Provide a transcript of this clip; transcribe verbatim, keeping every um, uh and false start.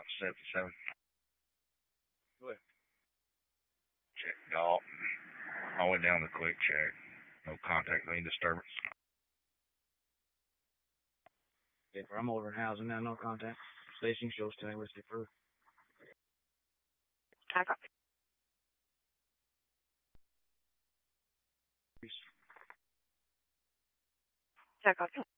seventy-seven. Go ahead. Check Galt. I went down to quick check. No contact, any disturbance. Okay, I'm over in housing now, no contact. Station shows telling what's the proof. I copy. I copy.